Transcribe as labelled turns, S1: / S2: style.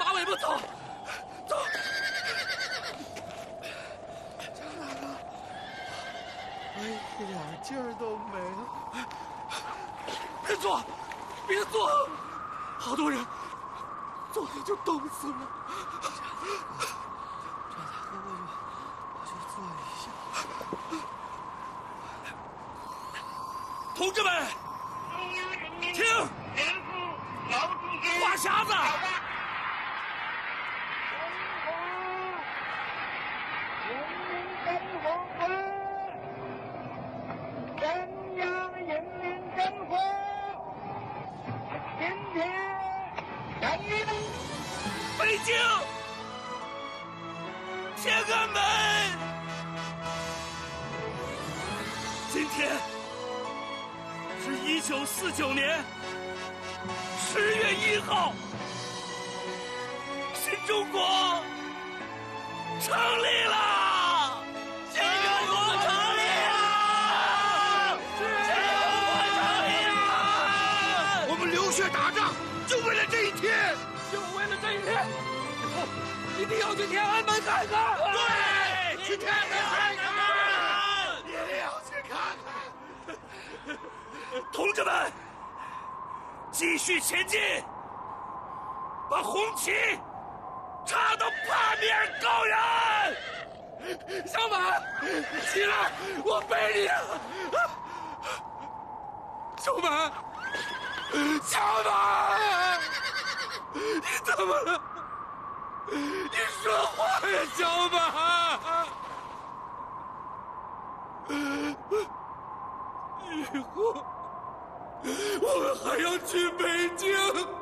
S1: 马尾巴走，走。
S2: 张大哥，我一点劲儿都没了。
S1: 别坐，别坐，好多人，坐下就冻死了。
S2: 张大哥，我就坐一下。
S1: 同志们，听，话匣子。北京天安门，今天是1949年10月1号，新中国成立了！新中国成立了！新中国成立了！
S2: 我们流血打仗，就为了这一天。
S1: 就为了这一天，以后一定要去天安门看看。
S2: 对，去天安门看看，一定要去看看。
S1: 同志们，继续前进，把红旗插到八面高原。小马，起来，我背你啊！小马，小马。你怎么了？你说话呀，小马！以后我们还要去北京。